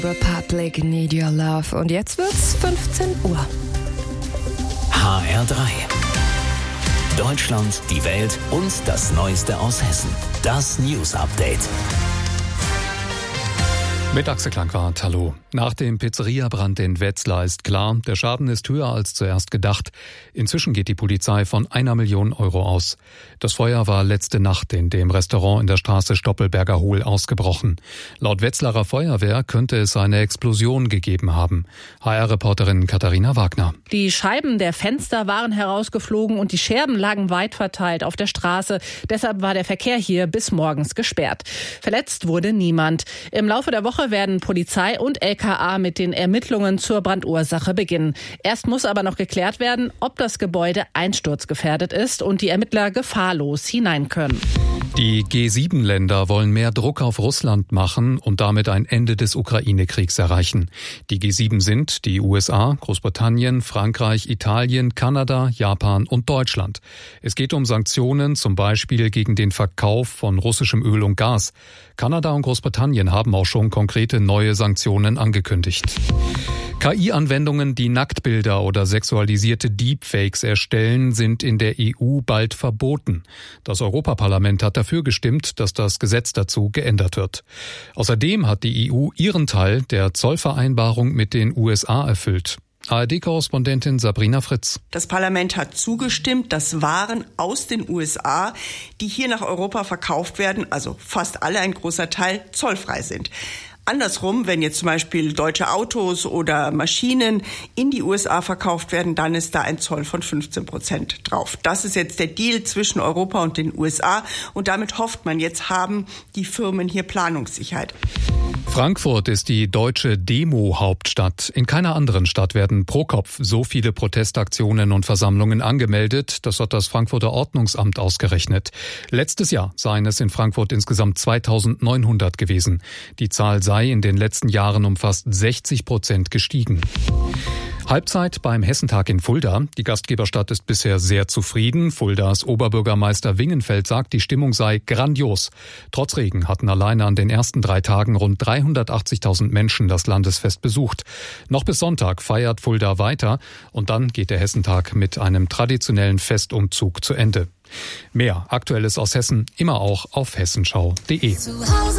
Republic Need Your Love. Und jetzt wird's 15 Uhr. HR3. Deutschland, die Welt und das Neueste aus Hessen. Das News Update. Mit Axel Klangwart, hallo. Nach dem Pizzeria-Brand in Wetzlar ist klar, der Schaden ist höher als zuerst gedacht. Inzwischen geht die Polizei von 1 Million Euro aus. Das Feuer war letzte Nacht in dem Restaurant in der Straße Stoppelberger Hohl ausgebrochen. Laut Wetzlarer Feuerwehr könnte es eine Explosion gegeben haben. HR-Reporterin Katharina Wagner. Die Scheiben der Fenster waren herausgeflogen und die Scherben lagen weit verteilt auf der Straße. Deshalb war der Verkehr hier bis morgens gesperrt. Verletzt wurde niemand. Im Laufe der Woche werden Polizei und LKA mit den Ermittlungen zur Brandursache beginnen. Erst muss aber noch geklärt werden, ob das Gebäude einsturzgefährdet ist und die Ermittler gefahrlos hinein können. Die G7-Länder wollen mehr Druck auf Russland machen und damit ein Ende des Ukraine-Kriegs erreichen. Die G7 sind die USA, Großbritannien, Frankreich, Italien, Kanada, Japan und Deutschland. Es geht um Sanktionen, zum Beispiel gegen den Verkauf von russischem Öl und Gas. Kanada und Großbritannien haben auch schon konkrete neue Sanktionen angekündigt. KI-Anwendungen, die Nacktbilder oder sexualisierte Deepfakes erstellen, sind in der EU bald verboten. Das Europaparlament hat dafür gestimmt, dass das Gesetz dazu geändert wird. Außerdem hat die EU ihren Teil der Zollvereinbarung mit den USA erfüllt. ARD-Korrespondentin Sabrina Fritz. Das Parlament hat zugestimmt, dass Waren aus den USA, die hier nach Europa verkauft werden, also fast alle, ein großer Teil, zollfrei sind. Andersrum, wenn jetzt zum Beispiel deutsche Autos oder Maschinen in die USA verkauft werden, dann ist da ein Zoll von 15% drauf. Das ist jetzt der Deal zwischen Europa und den USA und damit hofft man, jetzt haben die Firmen hier Planungssicherheit. Frankfurt ist die deutsche Demo-Hauptstadt. In keiner anderen Stadt werden pro Kopf so viele Protestaktionen und Versammlungen angemeldet. Das hat das Frankfurter Ordnungsamt ausgerechnet. Letztes Jahr seien es in Frankfurt insgesamt 2900 gewesen. Die Zahl sei in den letzten Jahren um fast 60% gestiegen. Halbzeit beim Hessentag in Fulda. Die Gastgeberstadt ist bisher sehr zufrieden. Fuldas Oberbürgermeister Wingenfeld sagt, die Stimmung sei grandios. Trotz Regen hatten alleine an den ersten 3 Tagen rund 380.000 Menschen das Landesfest besucht. Noch bis Sonntag feiert Fulda weiter und dann geht der Hessentag mit einem traditionellen Festumzug zu Ende. Mehr Aktuelles aus Hessen immer auch auf hessenschau.de.